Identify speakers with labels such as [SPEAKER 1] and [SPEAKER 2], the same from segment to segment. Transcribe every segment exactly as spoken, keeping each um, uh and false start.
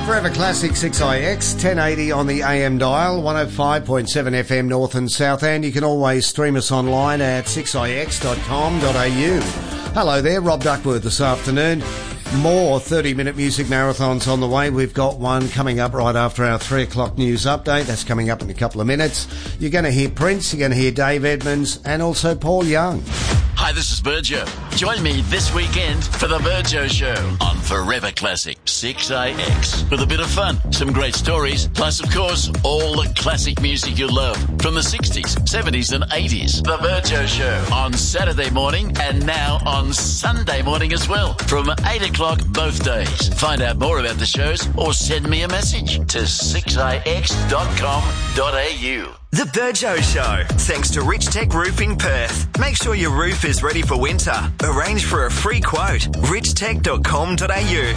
[SPEAKER 1] Forever Classic six I X, ten eighty on the A M dial, one oh five point seven F M north and south, and you can always stream us online at six I X dot com dot A U. Hello there, Rob Duckworth this afternoon. More thirty-minute music marathons on the way. We've got one coming up right after our three o'clock news update. That's coming up in a couple of minutes. You're going to hear Prince, you're going to hear Dave Edmunds, and also Paul Young.
[SPEAKER 2] Hi, this is Virgio. Join me this weekend for the Virgio Show on Forever Classic six I X. With a bit of fun, some great stories, plus, of course, all the classic music you love from the sixties, seventies and eighties. The Virgio Show on Saturday morning and now on Sunday morning as well from eight o'clock both days. Find out more about the shows or send me a message to six I X dot com dot A U.
[SPEAKER 3] The Virgio Show, thanks to Rich Tech Roofing Perth. Make sure your roof is ready for winter. Arrange for a free quote. rich tech dot com dot A U.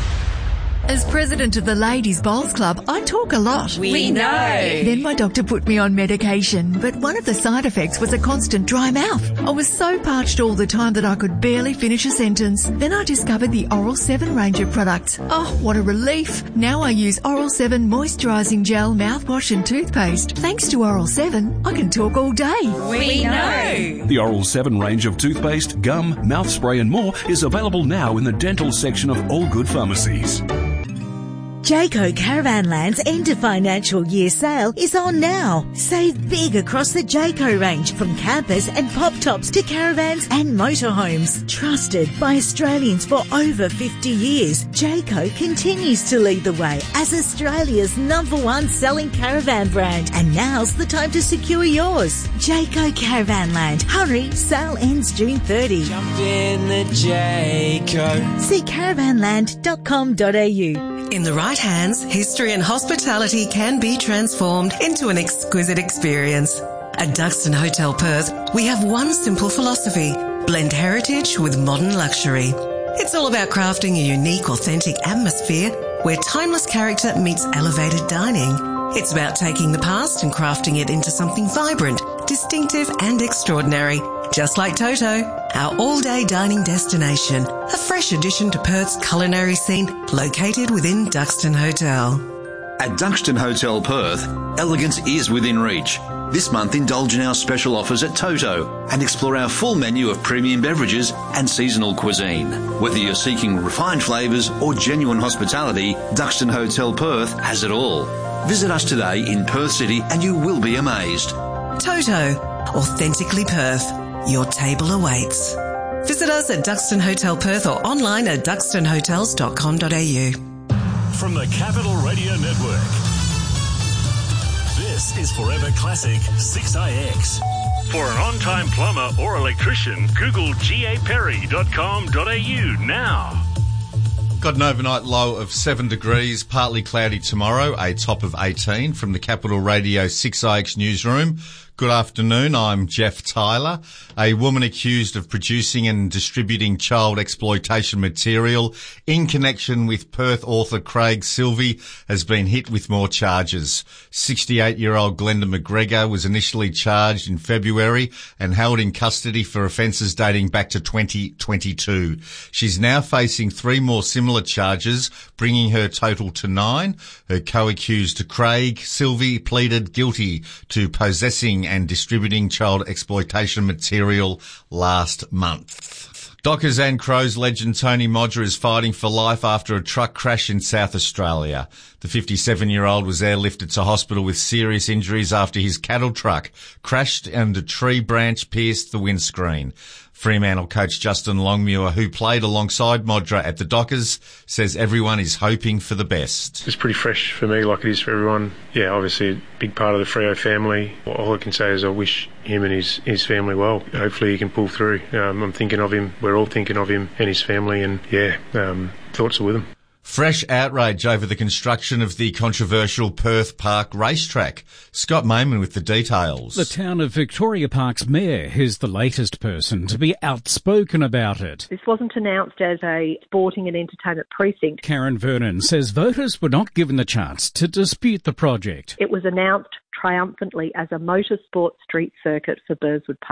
[SPEAKER 4] As president of the Ladies Bowls Club, I talk a lot.
[SPEAKER 5] We, we know.
[SPEAKER 4] Then my doctor put me on medication, but one of the side effects was a constant dry mouth. I was so parched all the time that I could barely finish a sentence. Then I discovered the Oral seven range of products. Oh, what a relief. Now I use Oral seven moisturising gel, mouthwash and toothpaste. Thanks to Oral seven, I can talk all day.
[SPEAKER 5] We know.
[SPEAKER 6] The Oral seven range of toothpaste, gum, mouth spray and more is available now in the dental section of all good pharmacies.
[SPEAKER 7] Jayco Caravanland's end of financial year sale is on now. Save big across the Jayco range, from campers and pop tops to caravans and motorhomes. Trusted by Australians for over fifty years, Jayco continues to lead the way as Australia's number one selling caravan brand. And now's the time to secure yours. Jayco Caravanland. Hurry, sale ends June thirtieth.
[SPEAKER 8] Jump in the Jayco.
[SPEAKER 7] See caravanland dot com dot A U.
[SPEAKER 9] In the right hands, history and hospitality can be transformed into an exquisite experience. At Duxton Hotel Perth, we have one simple philosophy: blend heritage with modern luxury. It's all about crafting a unique, authentic atmosphere where timeless character meets elevated dining. It's about taking the past and crafting it into something vibrant, distinctive and extraordinary. Just like Toto, our all-day dining destination, a fresh addition to Perth's culinary scene, located within Duxton Hotel.
[SPEAKER 10] At Duxton Hotel Perth, elegance is within reach. This month, indulge in our special offers at Toto and explore our full menu of premium beverages and seasonal cuisine. Whether you're seeking refined flavours or genuine hospitality, Duxton Hotel Perth has it all. Visit us today in Perth City and you will be amazed.
[SPEAKER 9] Toto, authentically Perth. Your table awaits. Visit us at Duxton Hotel Perth or online at duxton hotels dot com dot A U.
[SPEAKER 11] From the Capital Radio Network, this is Forever Classic six I X. For an on-time plumber or electrician, Google g a perry dot com dot A U now.
[SPEAKER 12] Got an overnight low of seven degrees, partly cloudy tomorrow, a top of eighteen. From the Capital Radio six I X newsroom. Good afternoon, I'm Jeff Tyler. A woman accused of producing and distributing child exploitation material in connection with Perth author Craig Silvey has been hit with more charges. sixty-eight-year-old Glenda McGregor was initially charged in February and held in custody for offences dating back to twenty twenty-two. She's now facing three more similar charges, bringing her total to nine. Her co-accused Craig Silvey pleaded guilty to possessing and distributing child exploitation material last month. Dockers and Crows legend Tony Modra is fighting for life after a truck crash in South Australia. The fifty-seven-year-old was airlifted to hospital with serious injuries after his cattle truck crashed and a tree branch pierced the windscreen. Fremantle coach Justin Longmuir, who played alongside Modra at the Dockers, says everyone is hoping for the best.
[SPEAKER 13] It's pretty fresh for me, like it is for everyone. Yeah, obviously a big part of the Freo family. All I can say is I wish him and his, his family well. Hopefully he can pull through. Um, I'm thinking of him. We're all thinking of him and his family, and yeah, um, thoughts are with him.
[SPEAKER 12] Fresh outrage over the construction of the controversial Perth Park racetrack. Scott Mayman with the details.
[SPEAKER 14] The town of Victoria Park's mayor is the latest person to be outspoken about it.
[SPEAKER 15] This wasn't announced as a sporting and entertainment precinct.
[SPEAKER 14] Karen Vernon says voters were not given the chance to dispute the project.
[SPEAKER 15] It was announced triumphantly as a motorsport street circuit for Burswood Park.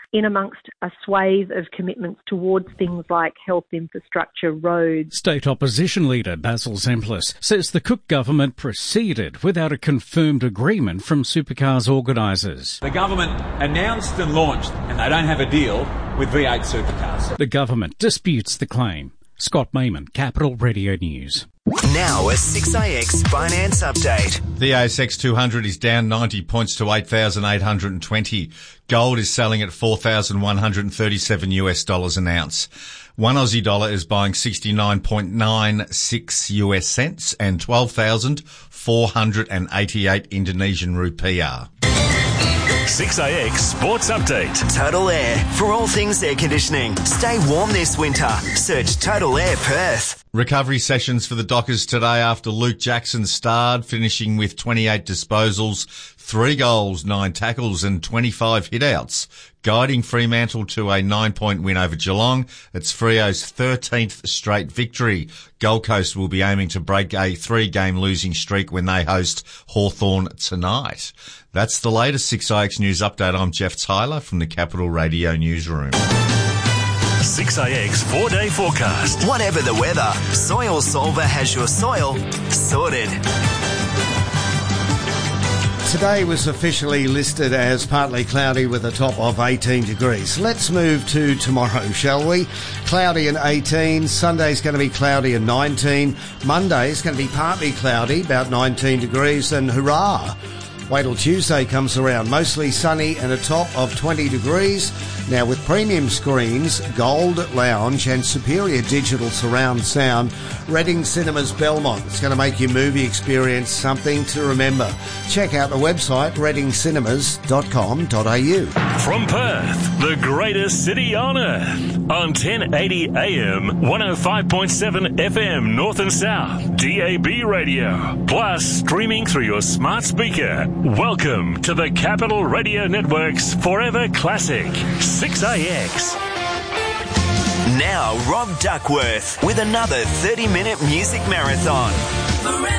[SPEAKER 15] in amongst a swathe of commitments towards things like health infrastructure, roads.
[SPEAKER 14] State opposition leader Basil Zemplis says the Cook government proceeded without a confirmed agreement from supercars organisers.
[SPEAKER 5] The government announced and launched, and they don't have a deal with V eight supercars.
[SPEAKER 14] The government disputes the claim. Scott Mayman, Capital Radio News.
[SPEAKER 3] Now a six A X finance update.
[SPEAKER 12] The A S X two hundred is down ninety points to eight thousand eight hundred twenty. Gold is selling at four thousand one hundred thirty-seven US dollars an ounce. One Aussie dollar is buying sixty-nine point nine six US cents and twelve thousand four hundred eighty-eight Indonesian rupiah.
[SPEAKER 11] six A X Sports Update.
[SPEAKER 3] Total Air. For all things air conditioning. Stay warm this winter. Search Total Air Perth.
[SPEAKER 12] Recovery sessions for the Dockers today after Luke Jackson starred, finishing with twenty-eight disposals, three goals, nine tackles and twenty-five hitouts, guiding Fremantle to a nine-point win over Geelong. It's Freo's thirteenth straight victory. Gold Coast will be aiming to break a three-game losing streak when they host Hawthorn tonight. That's the latest six A X News Update. I'm Jeff Tyler from the Capital Radio Newsroom.
[SPEAKER 11] six A X four-day forecast.
[SPEAKER 3] Whatever the weather, Soil Solver has your soil sorted.
[SPEAKER 1] Today was officially listed as partly cloudy with a top of eighteen degrees. Let's move to tomorrow, shall we? Cloudy and eighteen. Sunday's going to be cloudy and nineteen. Monday's going to be partly cloudy, about nineteen degrees, and hurrah! Wait till Tuesday comes around. Mostly sunny and a top of twenty degrees. Now with premium screens, Gold Lounge and superior digital surround sound, Reading Cinemas Belmont. It's going to make your movie experience something to remember. Check out the website reading cinemas dot com dot a u.
[SPEAKER 11] From Perth, the greatest city on earth. On ten eighty A M, one oh five point seven F M North and South, D A B radio. Plus streaming through your smart speaker. Welcome to the Capital Radio Network's Forever Classic, six A X.
[SPEAKER 3] Now Rob Duckworth with another thirty-minute music marathon.